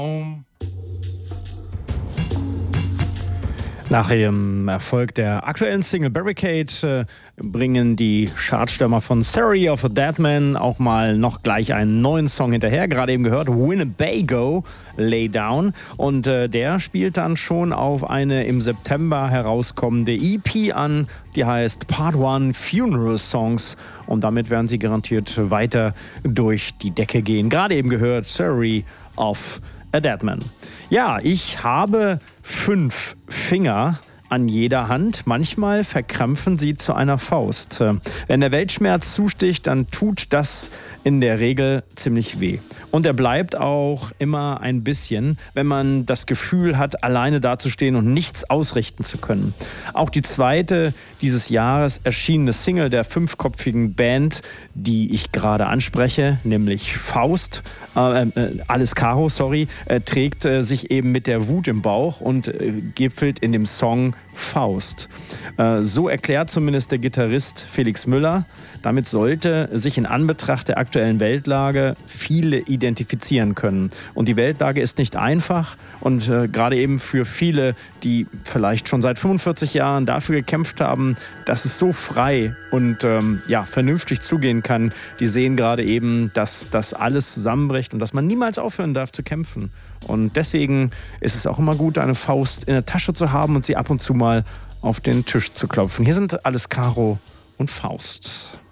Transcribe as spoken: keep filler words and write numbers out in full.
Nach dem Erfolg der aktuellen Single Barricade äh, bringen die Chartstürmer von Theory of a Deadman auch mal noch gleich einen neuen Song hinterher. Gerade eben gehört, Winnebago, Lay Down. Und äh, der spielt dann schon auf eine im September herauskommende E P an, die heißt Part One Funeral Songs. Und damit werden sie garantiert weiter durch die Decke gehen. Gerade eben gehört, Theory of a Deadman. Ja, ich habe fünf Finger an jeder Hand. Manchmal verkrampfen sie zu einer Faust. Wenn der Weltschmerz zusticht, dann tut das in der Regel ziemlich weh. Und er bleibt auch immer ein bisschen, wenn man das Gefühl hat, alleine dazustehen und nichts ausrichten zu können. Auch die zweite dieses Jahres erschienene Single der fünfköpfigen Band, die ich gerade anspreche, nämlich Faust, äh, äh, Alles Karo, sorry, äh, trägt äh, sich eben mit der Wut im Bauch und äh, gipfelt in dem Song Faust. Äh, so erklärt zumindest der Gitarrist Felix Müller. Damit sollte sich in Anbetracht der aktuellen Weltlage viele identifizieren können. Und die Weltlage ist nicht einfach und äh, gerade eben für viele, die vielleicht schon seit fünfundvierzig Jahren dafür gekämpft haben, dass es so frei und ähm, ja, vernünftig zugehen kann, die sehen gerade eben, dass das alles zusammenbricht und dass man niemals aufhören darf zu kämpfen. Und deswegen ist es auch immer gut, eine Faust in der Tasche zu haben und sie ab und zu mal auf den Tisch zu klopfen. Hier sind Alles Karo und Faust.